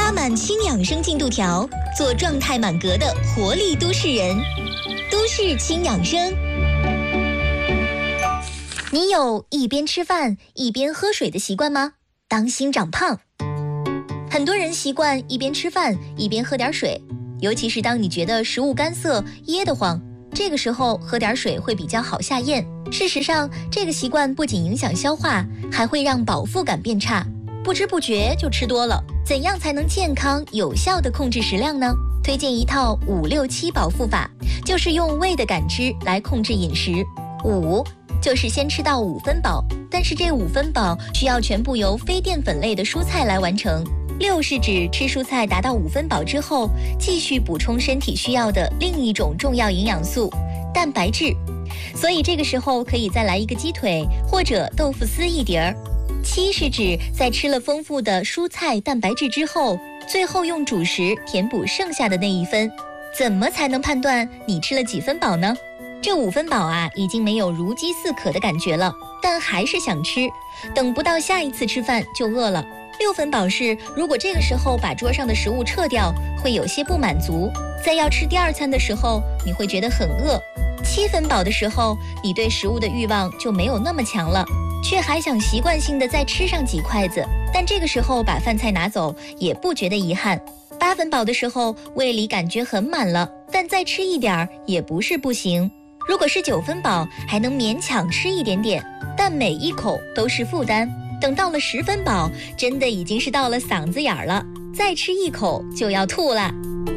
拉满轻养生进度条，做状态满格的活力都市人。都市轻养生。你有一边吃饭一边喝水的习惯吗？当心长胖。很多人习惯一边吃饭一边喝点水，尤其是当你觉得食物干涩噎得慌，这个时候喝点水会比较好下咽。事实上，这个习惯不仅影响消化，还会让饱腹感变差，不知不觉就吃多了。怎样才能健康有效地控制食量呢？推荐一套567饱腹法，就是用胃的感知来控制饮食。5就是先吃到5分饱，但是这5分饱需要全部由非淀粉类的蔬菜来完成。6是指吃蔬菜达到5分饱之后，继续补充身体需要的另一种重要营养素——蛋白质。所以这个时候可以再来一个鸡腿或者豆腐丝一碟儿。7是指在吃了丰富的蔬菜蛋白质之后，最后用主食填补剩下的那1分。怎么才能判断你吃了几分饱呢？这5分饱啊，已经没有如饥似渴的感觉了，但还是想吃，等不到下一次吃饭就饿了。6分饱是，如果这个时候把桌上的食物撤掉，会有些不满足，在要吃第2餐的时候，你会觉得很饿。7分饱的时候，你对食物的欲望就没有那么强了，却还想习惯性的再吃上几筷子，但这个时候把饭菜拿走也不觉得遗憾。8分饱的时候，胃里感觉很满了，但再吃一点也不是不行。如果是9分饱，还能勉强吃一点点，但每一口都是负担。等到了10分饱，真的已经是到了嗓子眼儿了，再吃一口就要吐了。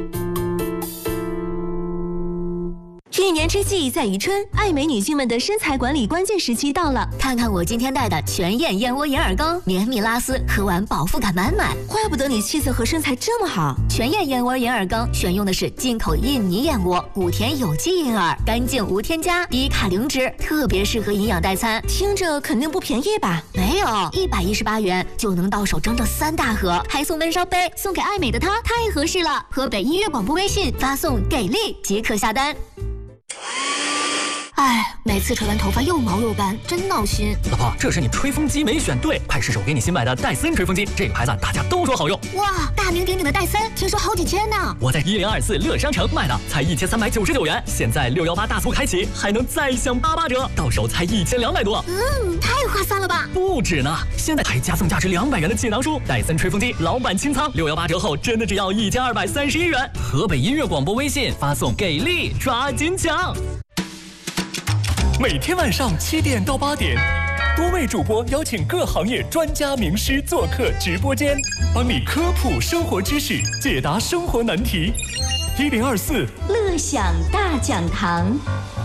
一年之计在于春，爱美女性们的身材管理关键时期到了。 看看我今天带的全燕燕窝银耳羹，绵密拉丝，喝完饱腹感满满。 怪不得你气色和身材这么好。 全燕燕窝银耳羹选用的是进口印尼燕窝，谷田有机银耳，干净无添加，低卡零脂，特别适合营养代餐。 听着肯定不便宜吧？ 没有，118元就能到手整整3大盒，还送闷烧杯，送给爱美的她太合适了。河北音乐广播微信发送给力即可下单。哎，每次吹完头发又毛又干，真闹心。 老婆，这是你吹风机没选对，快试试我给你新买的戴森吹风机，这个牌子大家都说好用。 哇，大名鼎鼎的戴森，听说好几千呢。 我在1024乐商城买的，才1399元，现在618大促开启，还能再享88折，到手才1200多。 太划算了吧？ 不止呢，现在还加送价值200元的气囊书，戴森吹风机老版清仓，618折后真的只要1231元。河北音乐广播微信发送给力，抓紧抢。 每天晚上7点到8点，多位主播邀请各行业专家名师做客直播间，帮你科普生活知识，解答生活难题。1024 乐享大讲堂。